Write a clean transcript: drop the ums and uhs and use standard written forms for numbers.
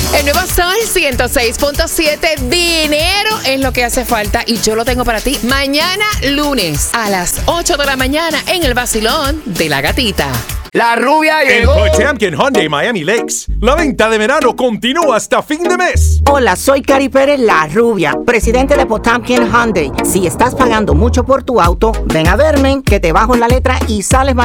El nuevo Sol 106.7, dinero es lo que hace falta y yo lo tengo para ti mañana lunes a las 8 de la mañana en el vacilón de la gatita. La rubia En llegó. Potamkin Hyundai Miami Lakes, la venta de verano continúa hasta fin de mes. Hola, soy Cari Pérez, la rubia, presidente de Potamkin Hyundai. Si estás pagando mucho por tu auto, ven a verme, que te bajo la letra y sales más